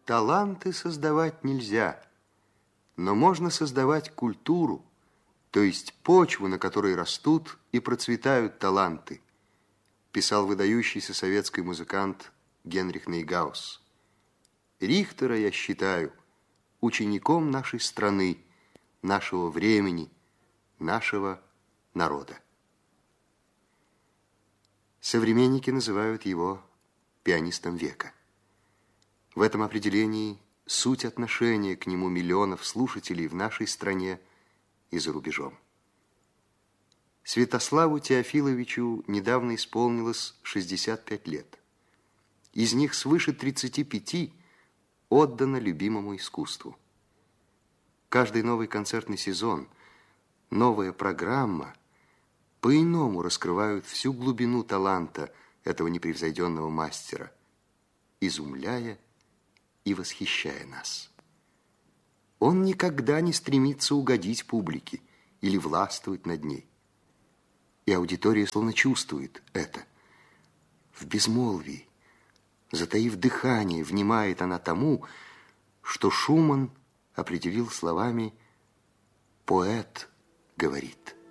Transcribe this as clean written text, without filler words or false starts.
Таланты создавать нельзя, но можно создавать культуру, то есть почву, на которой растут и процветают таланты, писал выдающийся советский музыкант Генрих Нейгаус. Рихтера я считаю учеником нашей страны, нашего времени, нашего народа. Современники называют его пианистом века. В этом определении суть отношения к нему миллионов слушателей в нашей стране и за рубежом. Святославу Теофиловичу недавно исполнилось 65 лет. Из них свыше 35 отдано любимому искусству. Каждый новый концертный сезон, новая программа по-иному раскрывают всю глубину таланта этого непревзойденного мастера, изумляя и восхищая нас. Он никогда не стремится угодить публике или властвовать над ней. И аудитория словно чувствует это. В безмолвии, затаив дыхание, внимает она тому, что Шуман определил словами «поэт говорит».